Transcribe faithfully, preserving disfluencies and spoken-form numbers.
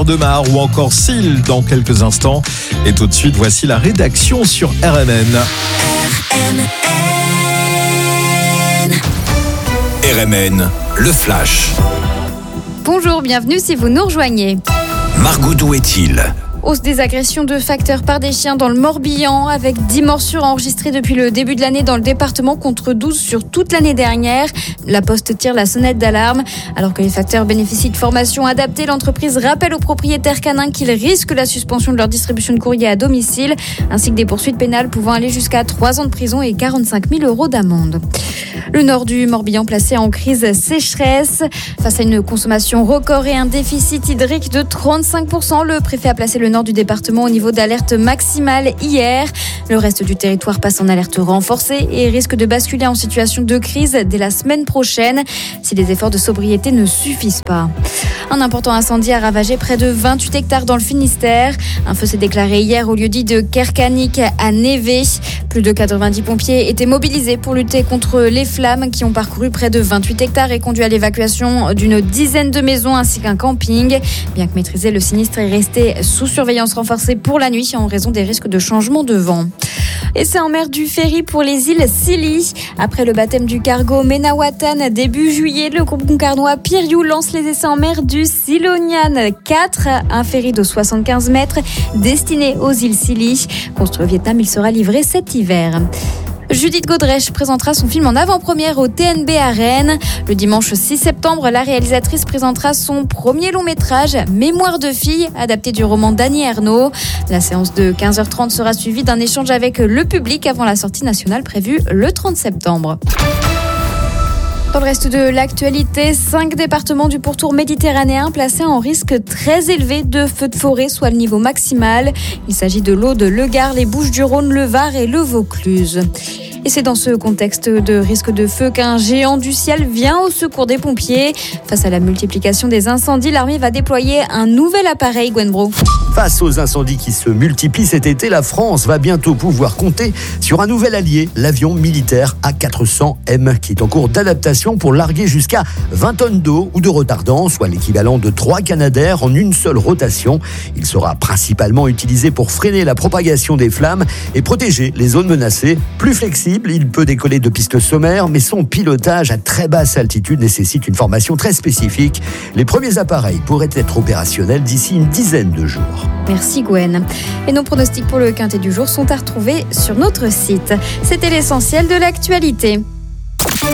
Mar ou encore Seal dans quelques instants. Et tout de suite, voici la rédaction sur R M N. R M N. R M N, le flash. Bonjour, bienvenue si vous nous rejoignez. Margot, d'où est-il ? Hausse des agressions de facteurs par des chiens dans le Morbihan, avec dix morsures enregistrées depuis le début de l'année dans le département contre douze sur toute l'année dernière. La Poste tire la sonnette d'alarme. Alors que les facteurs bénéficient de formations adaptées, l'entreprise rappelle aux propriétaires canins qu'ils risquent la suspension de leur distribution de courrier à domicile, ainsi que des poursuites pénales pouvant aller jusqu'à trois ans de prison et quarante-cinq mille euros d'amende. Le nord du Morbihan placé en crise sécheresse. Face à une consommation record et un déficit hydrique de trente-cinq pour cent, le préfet a placé le nord du département au niveau d'alerte maximale hier. Le reste du territoire passe en alerte renforcée et risque de basculer en situation de crise dès la semaine prochaine si les efforts de sobriété ne suffisent pas. Un important incendie a ravagé près de vingt-huit hectares dans le Finistère. Un feu s'est déclaré hier au lieu-dit de Kerkanik à Névé. Plus de quatre-vingt-dix pompiers étaient mobilisés pour lutter contre les flammes qui ont parcouru près de vingt-huit hectares et conduit à l'évacuation d'une dizaine de maisons ainsi qu'un camping. Bien que maîtrisé, le sinistre est resté sous surveillance renforcée pour la nuit en raison des risques de changement de vent. Et c'est en mer du Ferry pour les îles Scilly. Après le baptême du cargo Menawatan début juillet, le groupe concarnois Piriou lance les essais en mer du Silonian quatre, un ferry de soixante-quinze mètres destiné aux îles Scilly. Construit au Vietnam, il sera livré cet hiver. Judith Godrèche présentera son film en avant-première au T N B à Rennes. Le dimanche six septembre, la réalisatrice présentera son premier long-métrage, Mémoire de fille, adapté du roman d'Annie Ernaux. La séance de quinze heures trente sera suivie d'un échange avec le public avant la sortie nationale prévue le trente septembre. Dans le reste de l'actualité, cinq départements du pourtour méditerranéen placés en risque très élevé de feux de forêt, soit le niveau maximal. Il s'agit de l'Aude, le Gard, les Bouches-du-Rhône, le Var et le Vaucluse. Et c'est dans ce contexte de risque de feu qu'un géant du ciel vient au secours des pompiers. Face à la multiplication des incendies, l'armée va déployer un nouvel appareil, Gwen Bro. Face aux incendies qui se multiplient cet été, la France va bientôt pouvoir compter sur un nouvel allié, l'avion militaire A quatre cents M, qui est en cours d'adaptation pour larguer jusqu'à vingt tonnes d'eau ou de retardant, soit l'équivalent de trois Canadair en une seule rotation. Il sera principalement utilisé pour freiner la propagation des flammes et protéger les zones menacées. Plus flexible, il peut décoller de pistes sommaires, mais son pilotage à très basse altitude nécessite une formation très spécifique. Les premiers appareils pourraient être opérationnels d'ici une dizaine de jours. Merci Gwen. Et nos pronostics pour le quintet du jour sont à retrouver sur notre site. C'était l'essentiel de l'actualité.